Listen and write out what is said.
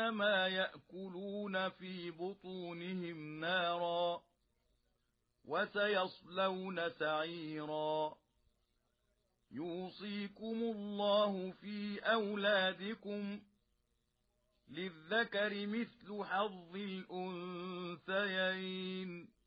إنما يأكلون في بطونهم نارا وسيصلون سعيرا. يوصيكم الله في أولادكم للذكر مثل حظ الأنثيين